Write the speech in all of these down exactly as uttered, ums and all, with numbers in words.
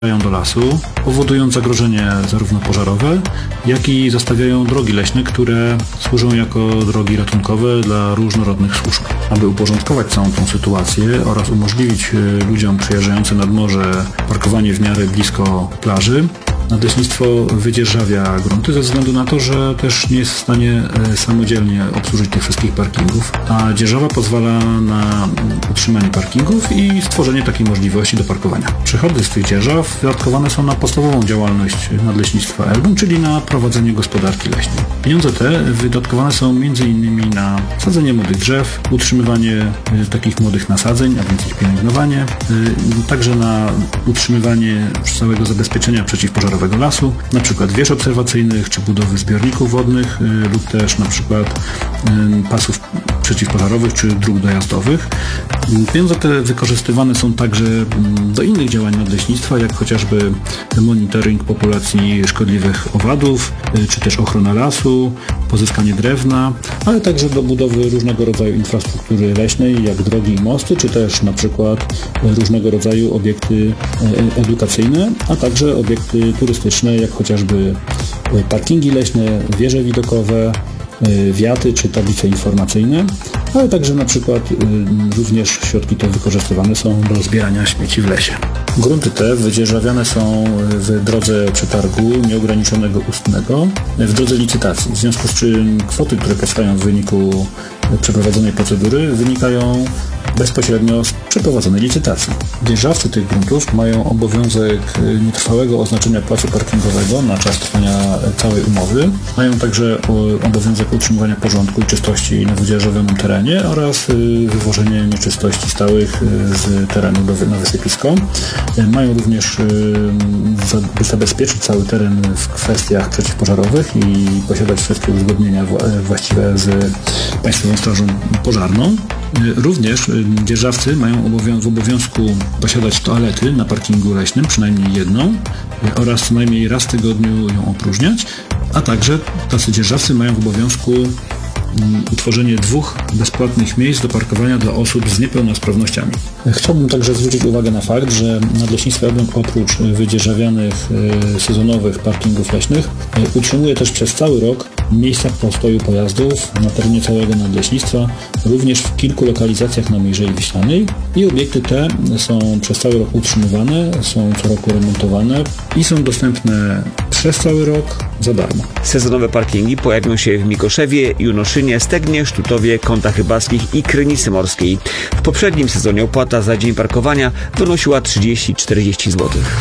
do lasu, powodując zagrożenie zarówno pożarowe, jak i zastawiają drogi leśne, które służą jako drogi ratunkowe dla różnorodnych służb. Aby uporządkować całą tą sytuację oraz umożliwić ludziom przyjeżdżającym nad morze parkowanie w miarę blisko plaży, Nadleśnictwo wydzierżawia grunty ze względu na to, że też nie jest w stanie samodzielnie obsłużyć tych wszystkich parkingów, a dzierżawa pozwala na utrzymanie parkingów i stworzenie takiej możliwości do parkowania. Przychody z tych dzierżaw wydatkowane są na podstawową działalność Nadleśnictwa Elbląg, czyli na prowadzenie gospodarki leśnej. Pieniądze te wydatkowane są między innymi na sadzenie młodych drzew, utrzymywanie takich młodych nasadzeń, a więc ich pielęgnowanie, także na utrzymywanie całego zabezpieczenia przeciwpożarowego lasu, na przykład wież obserwacyjnych, czy budowy zbiorników wodnych, lub też na przykład pasów przeciwpożarowych, czy dróg dojazdowych. Pieniądze te wykorzystywane są także do innych działań nadleśnictwa, jak chociażby monitoring populacji szkodliwych owadów, czy też ochrona lasu, pozyskanie drewna, ale także do budowy różnego rodzaju infrastruktury leśnej, jak drogi i mosty, czy też na przykład różnego rodzaju obiekty edukacyjne, a także obiekty turystyczne, jak chociażby parkingi leśne, wieże widokowe, wiaty czy tablice informacyjne, ale także na przykład również środki te wykorzystywane są do zbierania śmieci w lesie. Grunty te wydzierżawiane są w drodze przetargu nieograniczonego ustnego, w drodze licytacji, w związku z czym kwoty, które powstają w wyniku przeprowadzonej procedury, wynikają bezpośrednio z przeprowadzonej licytacji. Dzierżawcy tych gruntów mają obowiązek nietrwałego oznaczenia placu parkingowego na czas trwania całej umowy. Mają także obowiązek utrzymywania porządku i czystości na wydzierżawionym terenie oraz wywożenie nieczystości stałych z terenu do, na wysypisko. Mają również zabezpieczyć cały teren w kwestiach przeciwpożarowych i posiadać wszystkie uzgodnienia właściwe z Państwową Strażą Pożarną. Również dzierżawcy mają obowią- w obowiązku posiadać toalety na parkingu leśnym, przynajmniej jedną, oraz co najmniej raz w tygodniu ją opróżniać, a także tacy dzierżawcy mają w obowiązku utworzenie dwóch bezpłatnych miejsc do parkowania dla osób z niepełnosprawnościami. Chciałbym także zwrócić uwagę na fakt, że Nadleśnictwo Elbląg oprócz wydzierżawianych sezonowych parkingów leśnych utrzymuje też przez cały rok miejsca postoju pojazdów na terenie całego Nadleśnictwa, również w kilku lokalizacjach na Mierzei Wiślanej, i obiekty te są przez cały rok utrzymywane, są co roku remontowane i są dostępne przez cały rok za darmo. Sezonowe parkingi pojawią się w Mikoszewie, Junoszynie, Stegnie, Sztutowie, Kątach Rybackich i Krynicy Morskiej. W poprzednim sezonie opłata za dzień parkowania wynosiła trzydzieści do czterdziestu złotych.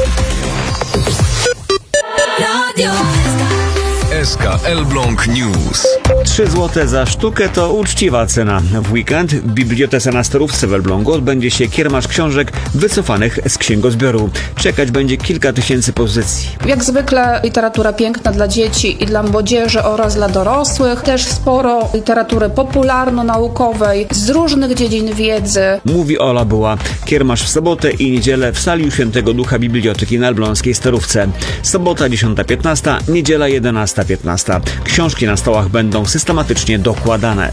S K Elbląg News. trzy złote za sztukę to uczciwa cena. W weekend w Bibliotece na Starówce w Elblągu odbędzie się kiermasz książek wycofanych z księgozbioru. Czekać będzie kilka tysięcy pozycji. Jak zwykle literatura piękna dla dzieci i dla młodzieży oraz dla dorosłych. Też sporo literatury popularno-naukowej z różnych dziedzin wiedzy. Mówi Ola Była. Kiermasz w sobotę i niedzielę w sali Świętego Ducha Biblioteki na elbląskiej Starówce. Sobota dziesiąta piętnaście, niedziela jedenasta piętnaście. Książki na stołach będą systematycznie dokładane.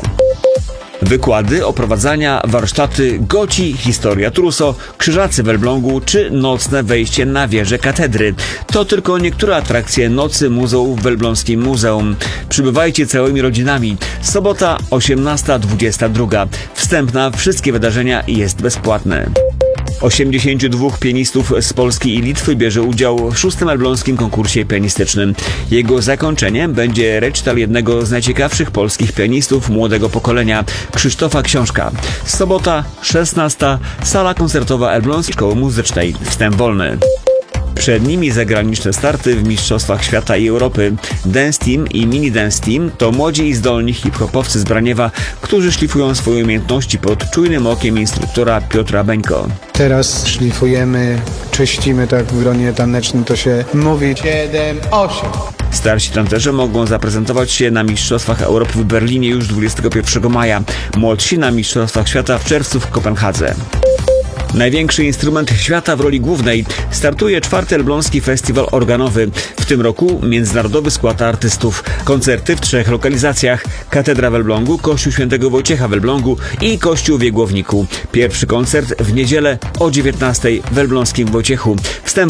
Wykłady, oprowadzania, warsztaty, Goci, historia Truso, krzyżacy w Elblągu czy nocne wejście na wieżę katedry. To tylko niektóre atrakcje nocy muzeów w Elbląskim Muzeum. Przybywajcie całymi rodzinami. Sobota osiemnasta dwudziesta druga. Wstęp na wszystkie wydarzenia jest bezpłatny. osiemdziesięciu dwóch pianistów z Polski i Litwy bierze udział w szóstym elbląskim konkursie pianistycznym. Jego zakończeniem będzie recital jednego z najciekawszych polskich pianistów młodego pokolenia, Krzysztofa Książka. Sobota szesnasta, sala koncertowa Elbląskiej Szkoły Muzycznej. Wstęp wolny. Przed nimi zagraniczne starty w Mistrzostwach Świata i Europy. Dance Team i Mini Dance Team to młodzi i zdolni hip-hopowcy z Braniewa, którzy szlifują swoje umiejętności pod czujnym okiem instruktora Piotra Beńko. Teraz szlifujemy, czyścimy, tak w gronie tanecznym to się mówi. siedem, osiem. Starsi tancerze mogą zaprezentować się na Mistrzostwach Europy w Berlinie już dwudziestego pierwszego maja. Młodsi na Mistrzostwach Świata w czerwcu w Kopenhadze. Największy instrument świata w roli głównej. Startuje czwarty Elbląski Festiwal Organowy. W tym roku międzynarodowy skład artystów. Koncerty w trzech lokalizacjach. Katedra w Elblągu, Kościół Świętego Wojciecha w Elblągu i Kościół w Jegłowniku. Pierwszy koncert w niedzielę o dziewiętnastej w Elbląskim Wojciechu. Wstęp